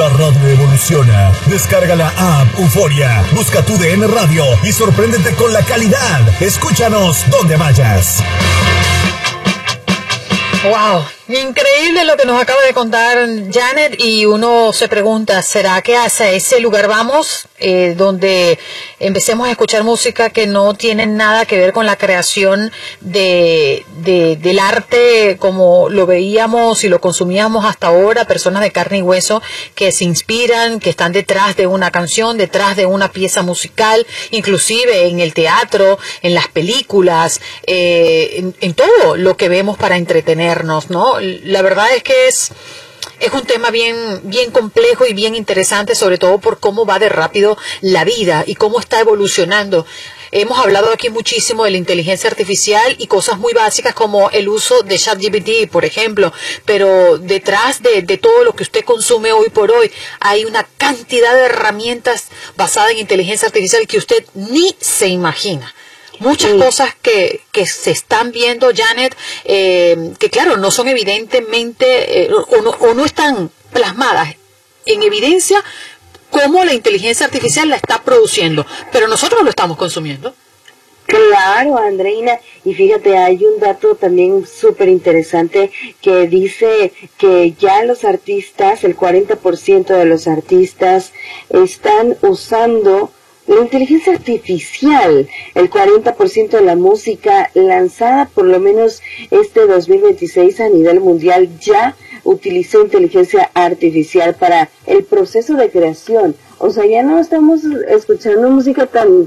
La radio evoluciona. Descarga la app Euforia. Busca tu DN Radio y sorpréndete con la calidad. Escúchanos donde vayas. Wow, increíble lo que nos acaba de contar Janet, y uno se pregunta, ¿será que hacia ese lugar vamos? Donde empecemos a escuchar música que no tiene nada que ver con la creación del arte como lo veíamos y lo consumíamos hasta ahora, personas de carne y hueso que se inspiran, que están detrás de una canción, detrás de una pieza musical, inclusive en el teatro, en las películas, en todo lo que vemos para entretenernos, ¿no? La verdad es que es un tema bien complejo y bien interesante, sobre todo por cómo va de rápido la vida y cómo está evolucionando. Hemos hablado aquí muchísimo de la inteligencia artificial y cosas muy básicas como el uso de ChatGPT, por ejemplo, pero detrás de todo lo que usted consume hoy por hoy hay una cantidad de herramientas basadas en inteligencia artificial que usted ni se imagina. Muchas cosas que se están viendo, Janet, que claro, no son evidentemente, o no están plasmadas en evidencia cómo la inteligencia artificial la está produciendo, pero nosotros lo estamos consumiendo. Claro, Andreina, y fíjate, hay un dato también súper interesante que dice que ya los artistas, el 40% de los artistas están usando la inteligencia artificial. El 40% de la música lanzada por lo menos este 2026 a nivel mundial ya utilizó inteligencia artificial para el proceso de creación. O sea, ya no estamos escuchando música tan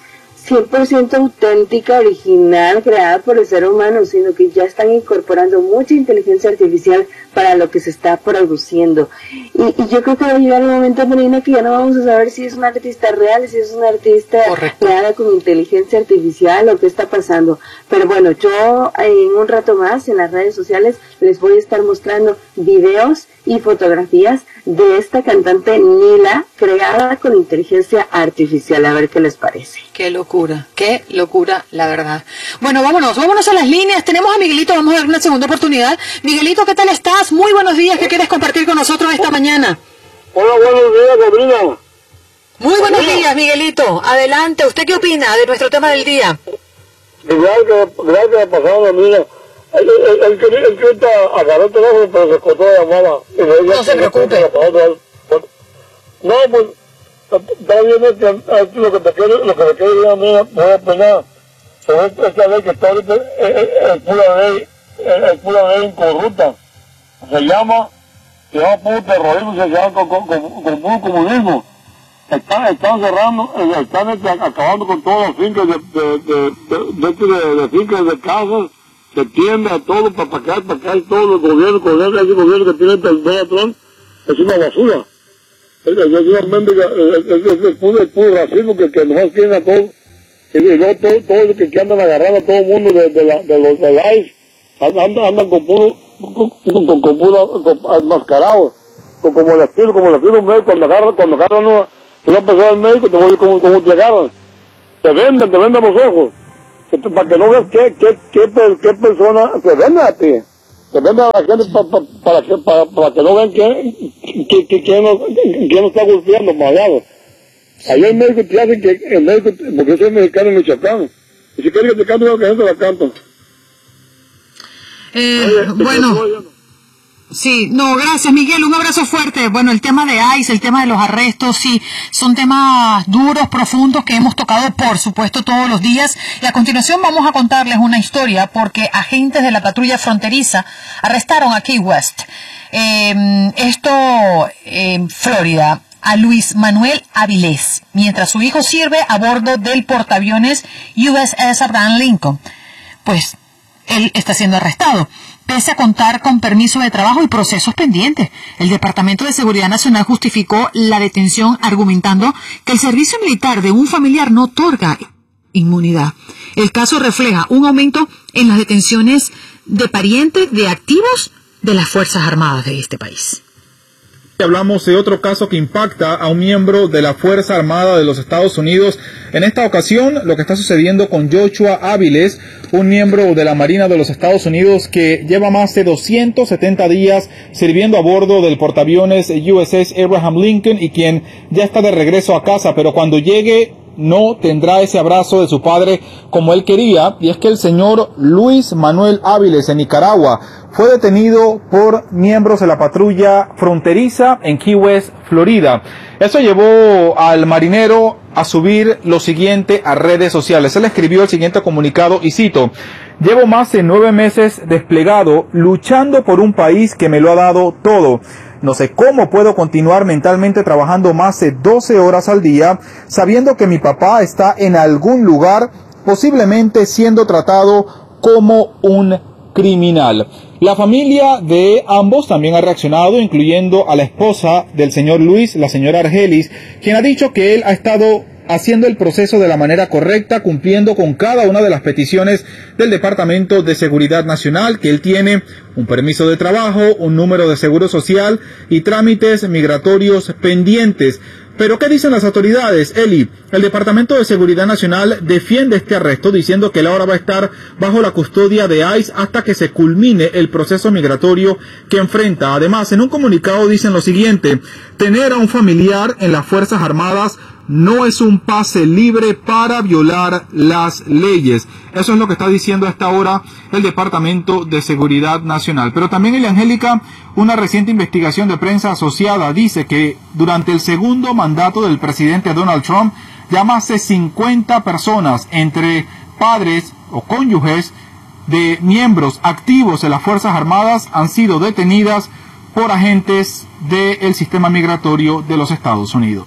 100% auténtica, original, creada por el ser humano, sino que ya están incorporando mucha inteligencia artificial para lo que se está produciendo. Y yo creo que va a llegar el momento, Marina, que ya no vamos a saber si es una artista real, si es una artista creada con inteligencia artificial o qué está pasando. Pero bueno, yo en un rato más en las redes sociales les voy a estar mostrando videos y fotografías de esta cantante Nila, creada con inteligencia artificial, a ver qué les parece. Qué locura, la verdad. Bueno, vámonos a las líneas. Tenemos a Miguelito, vamos a darle una segunda oportunidad. Miguelito, ¿qué tal estás? Muy buenos días, ¿qué quieres compartir con nosotros esta mañana? Hola, buenos días, Sabrina. Muy buenos días, Miguelito. Adelante, ¿usted qué opina de nuestro tema del día? Gracias, pasado, Sabrina. Él quería agarrar el teléfono, pero se cortó la llamada. No se preocupe. No, pues, está bien, lo que te quiero decir a mí, me da pena. Pero esta ley que está ahorita es pura ley incorrupta. Se llama puro terrorismo, se llama con puro comunismo. Están cerrando, están acabando con todas las fincas de fincas de casas, de tiendas, todo, para acá, todos los gobiernos, ese gobierno que tiene Donald Trump, es una basura. Es una mendiga, es puro racismo que nomás tienen a todos, y luego todo lo que andan agarrando a todo el mundo de los ICE, andan con puro enmascarados, como el estilo médico, cuando agarran uno, tú vas a pasar al médico, te voy como te agarran, te venden los ojos, para que no veas qué persona te vende a ti. Que venda a la gente para que no vean quién nos está golpeando, malado. Ahí el médico te hace que el médico, porque yo soy mexicano y michoacano, y si quieres que te cante una canción, te la canto. Bueno, sí, no, gracias Miguel, un abrazo fuerte. Bueno, el tema de ICE, el tema de los arrestos, sí, son temas duros, profundos que hemos tocado, por supuesto, todos los días. Y a continuación vamos a contarles una historia porque agentes de la patrulla fronteriza arrestaron a Key West. Esto en Florida, a Luis Manuel Avilés, mientras su hijo sirve a bordo del portaaviones USS Abraham Lincoln. Pues él está siendo arrestado, pese a contar con permiso de trabajo y procesos pendientes. El Departamento de Seguridad Nacional justificó la detención argumentando que el servicio militar de un familiar no otorga inmunidad. El caso refleja un aumento en las detenciones de parientes de activos de las Fuerzas Armadas de este país. Hablamos de otro caso que impacta a un miembro de la Fuerza Armada de los Estados Unidos. En esta ocasión, lo que está sucediendo con Joshua Áviles, un miembro de la Marina de los Estados Unidos que lleva más de 270 días sirviendo a bordo del portaaviones USS Abraham Lincoln y quien ya está de regreso a casa, pero cuando llegue no tendrá ese abrazo de su padre como él quería, y es que el señor Luis Manuel Áviles en Nicaragua fue detenido por miembros de la patrulla fronteriza en Key West, Florida. Eso llevó al marinero a subir lo siguiente a redes sociales. Él escribió el siguiente comunicado y cito: "Llevo más de 9 meses desplegado luchando por un país que me lo ha dado todo. No sé cómo puedo continuar mentalmente trabajando más de 12 horas al día, sabiendo que mi papá está en algún lugar, posiblemente siendo tratado como un criminal". La familia de ambos también ha reaccionado, incluyendo a la esposa del señor Luis, la señora Argelis, quien ha dicho que él ha estado haciendo el proceso de la manera correcta, cumpliendo con cada una de las peticiones del Departamento de Seguridad Nacional, que él tiene un permiso de trabajo, un número de seguro social y trámites migratorios pendientes. Pero ¿qué dicen las autoridades, Eli? El Departamento de Seguridad Nacional defiende este arresto, diciendo que él ahora va a estar bajo la custodia de ICE hasta que se culmine el proceso migratorio que enfrenta. Además, en un comunicado dicen lo siguiente: tener a un familiar en las Fuerzas Armadas no es un pase libre para violar las leyes. Eso es lo que está diciendo a esta hora el Departamento de Seguridad Nacional. Pero también, Angélica, una reciente investigación de prensa asociada dice que durante el segundo mandato del presidente Donald Trump, ya más de 50 personas, entre padres o cónyuges de miembros activos de las Fuerzas Armadas, han sido detenidas por agentes del sistema migratorio de los Estados Unidos.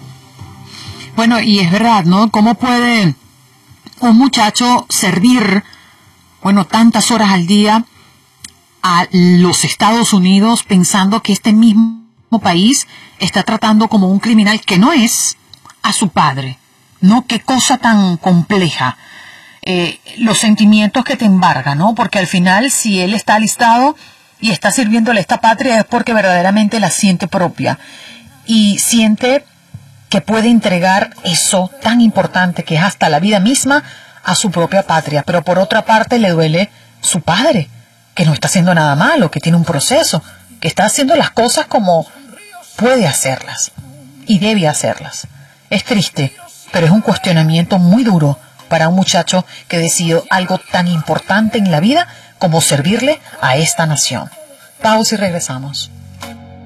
Bueno, y es verdad, ¿no? ¿Cómo puede un muchacho servir, tantas horas al día a los Estados Unidos pensando que este mismo país está tratando como un criminal que no es a su padre? ¿No? Qué cosa tan compleja. Los sentimientos que te embargan, ¿no? Porque al final, si él está alistado y está sirviéndole a esta patria, es porque verdaderamente la siente propia. Y siente que puede entregar eso tan importante que es hasta la vida misma a su propia patria. Pero por otra parte le duele su padre, que no está haciendo nada malo, que tiene un proceso, que está haciendo las cosas como puede hacerlas y debe hacerlas. Es triste, pero es un cuestionamiento muy duro para un muchacho que decidió algo tan importante en la vida como servirle a esta nación. Pausa y regresamos.